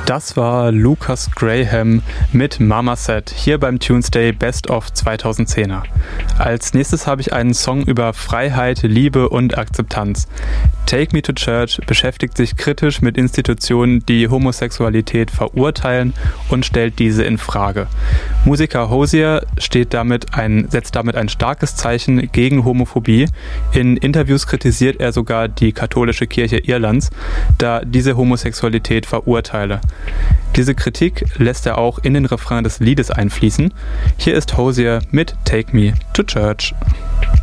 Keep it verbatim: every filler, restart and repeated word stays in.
Das war Lucas Graham mit Mama Said hier beim Tuesday Best of zweitausendzehner. Als nächstes habe ich einen Song über Freiheit, Liebe und Akzeptanz. Take Me to Church beschäftigt sich kritisch mit Institutionen, die Homosexualität verurteilen und stellt diese in Frage. Musiker Hozier steht damit ein, setzt damit ein starkes Zeichen gegen Homophobie. In Interviews kritisiert er sogar die katholische Kirche Irlands, da diese Homosexualität verurteile. Diese Kritik lässt er auch in den Refrain des Liedes einfließen. Hier ist Hozier mit Take Me to Church.